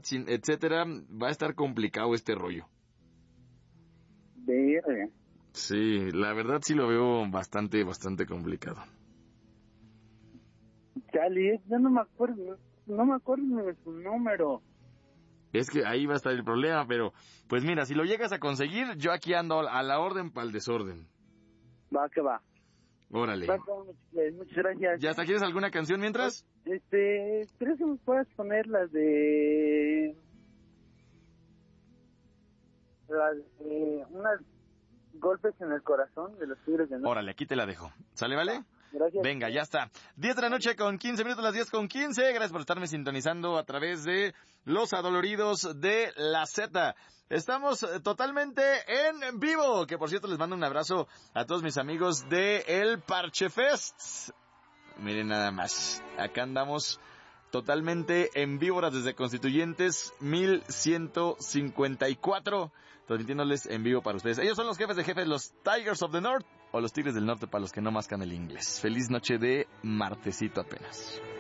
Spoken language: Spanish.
etcétera, va a estar complicado este rollo. Verga. Sí, la verdad sí lo veo bastante complicado. Chale, ya no me acuerdo ni de su número. Es que ahí va a estar el problema, pero pues mira, si lo llegas a conseguir, yo aquí ando a la orden para el desorden. Va, que va. Órale. Muchas gracias. ¿Ya hasta quieres alguna canción mientras? ¿Crees que me puedas poner las de unas golpes en el corazón de los Tigres de Norte? Órale, aquí te la dejo. ¿Sale, vale? Gracias. Venga, ya está. 10 de la noche con 15 minutos, las 10 con 15. Gracias por estarme sintonizando a través de Los Adoloridos de la Z. Estamos totalmente en vivo. Que por cierto les mando un abrazo a todos mis amigos de El Parche Fest. Miren nada más. Acá andamos totalmente en víboras desde Constituyentes 1154, transmitiéndoles en vivo para ustedes. Ellos son los jefes de jefes, los Tigers of the North, o los Tigres del Norte para los que no mascan el inglés. Feliz noche de martesito apenas.